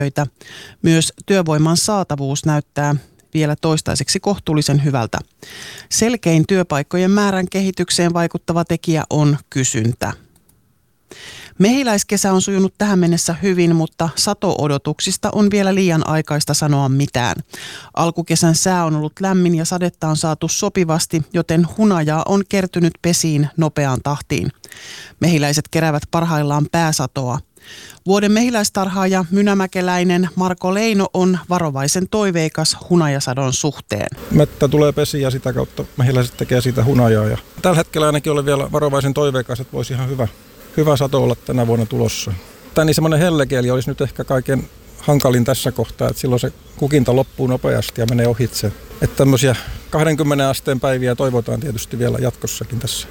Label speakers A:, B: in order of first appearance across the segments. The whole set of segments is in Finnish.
A: Myös työvoiman saatavuus näyttää vielä toistaiseksi kohtuullisen hyvältä. Selkein työpaikkojen määrän kehitykseen vaikuttava tekijä on kysyntä. Mehiläiskesä on sujunut tähän mennessä hyvin, mutta sato-odotuksista on vielä liian aikaista sanoa mitään. Alkukesän sää on ollut lämmin ja sadetta on saatu sopivasti, joten hunajaa on kertynyt pesiin nopeaan tahtiin. Mehiläiset keräävät parhaillaan pääsatoa. Vuoden mehiläistarhaaja mynämäkeläinen Marko Leino on varovaisen toiveikas hunajasadon suhteen.
B: Mettä tulee pesiin ja sitä kautta mehiläiset tekee siitä hunajaa. Ja tällä hetkellä ainakin olen vielä varovaisen toiveikas, että voisi ihan hyvä sato olla tänä vuonna tulossa. Niin semmoinen hellekieli olisi nyt ehkä kaiken hankalin tässä kohtaa, että silloin se kukinta loppuu nopeasti ja menee ohitse. Että tämmöisiä 20 asteen päiviä toivotaan tietysti vielä jatkossakin tässä.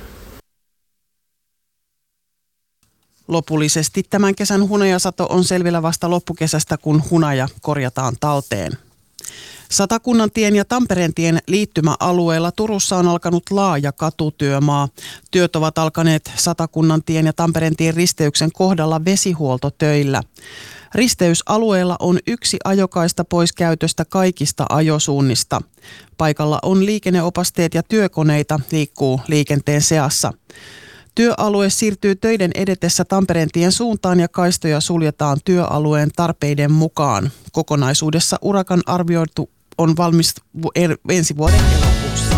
A: Lopullisesti tämän kesän hunajasato on selvillä vasta loppukesästä, kun hunaja korjataan talteen. Satakunnantien ja Tampereentien liittymäalueella Turussa on alkanut laaja katutyömaa. Työt ovat alkaneet Satakunnantien ja Tampereentien risteyksen kohdalla vesihuoltotöillä. Risteysalueella on yksi ajokaista pois käytöstä kaikista ajosuunnista. Paikalla on liikenneopasteet ja työkoneita liikkuu liikenteen seassa. Työalue siirtyy töiden edetessä Tampereentien suuntaan ja kaistoja suljetaan työalueen tarpeiden mukaan. Kokonaisuudessa urakan arvioitu on valmis ensi vuoden elokuussa.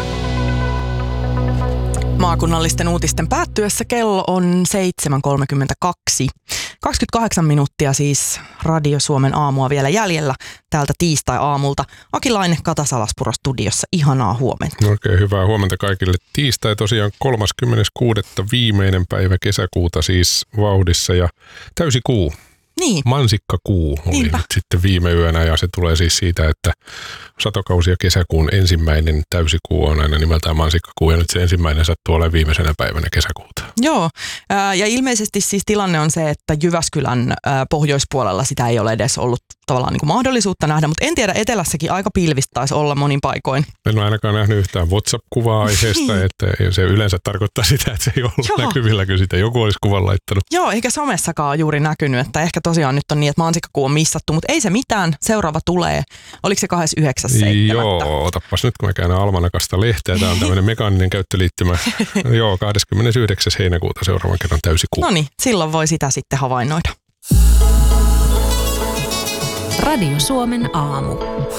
C: Maakunnallisten uutisten päättyessä kello on 7.32. 28 minuuttia siis Radio Suomen aamua vielä jäljellä täältä tiistai-aamulta. Aki Laine, Kata Salaspuro studiossa. Ihanaa huomenta.
D: Oikein hyvää huomenta kaikille. Tiistai tosiaan 36. viimeinen päivä kesäkuuta siis vauhdissa ja täysi kuu.
C: Niin.
D: Mansikkakuu oli nyt sitten viime yönä ja se tulee siis siitä, että satokausi ja kesäkuun ensimmäinen täysikuu on aina nimeltään mansikkakuu ja nyt se ensimmäinen sattuu olemaan viimeisenä päivänä kesäkuuta.
C: Joo, ja ilmeisesti siis tilanne on se, että Jyväskylän pohjoispuolella sitä ei ole edes ollut tavallaan niin kuin mahdollisuutta nähdä, mutta en tiedä, etelässäkin aika pilvistä taisi olla monin paikoin.
D: En ole ainakaan nähnyt yhtään WhatsApp-kuvaa aiheesta, että se yleensä tarkoittaa sitä, että se ei ollut näkyvillä, kun sitä joku olisi kuvan laittanut.
C: Joo, eikä somessakaan juuri näkynyt, että ehkä tosiaan nyt on niin, että mansikkakuu on missattu, mutta ei se mitään, seuraava tulee. Oliko se 29.7.?
D: Joo, otappas nyt kun mä käännän almanakasta lehteä, tämä on tämmöinen mekaaninen käyttöliittymä. Joo, 29. heinäkuuta seuraavan kerran täysikuu.
C: No niin, silloin voi sitä sitten havainnoida.
E: Radio Suomen aamu.